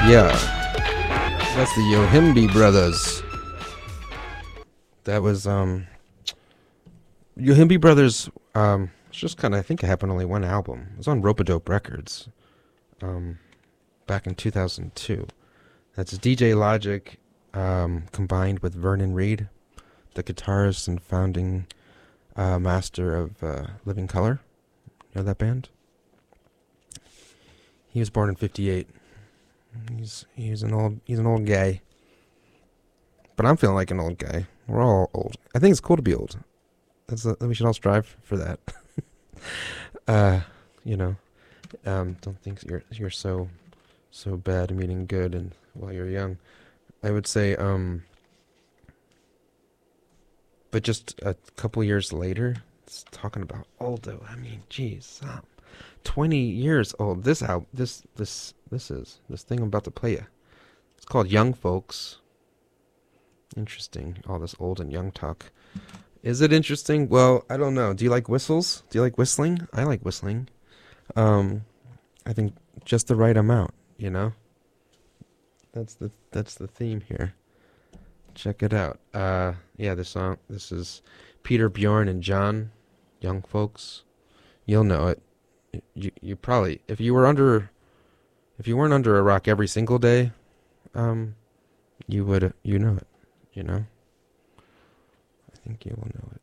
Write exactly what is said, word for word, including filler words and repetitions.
Yeah, that's the Yohimbi Brothers. That was, um... Yohimbi Brothers, um... it's just kind of, I think it happened only one album. It was on Rope-A-Dope Records. Um... Back in two thousand two. That's D J Logic, um... combined with Vernon Reid, the guitarist and founding uh, master of uh, Living Colour. You know that band? He was born in fifty-eight. He's he's an old he's an old guy. But I'm feeling like an old guy. We're all old. I think it's cool to be old. That's a, we should all strive for that. uh, you know, um, don't think you're you're so so bad, meaning good, and while you're young. I would say, um, but just a couple years later, it's talking about old though. I mean, geez, um, twenty years old. This out this this this is this thing I'm about to play you. It's called Young Folks. Interesting, all this old and young talk. Is it interesting? Well, I don't know. Do you like whistles? Do you like whistling? I like whistling. Um, I think just the right amount, you know? That's the that's the theme here. Check it out. Uh, yeah, this song, this is Peter, Bjorn, and John, Young Folks. You'll know it. You you probably, if you were under, if you weren't under a rock every single day, um, you would, you know it, you know? I think you will know it.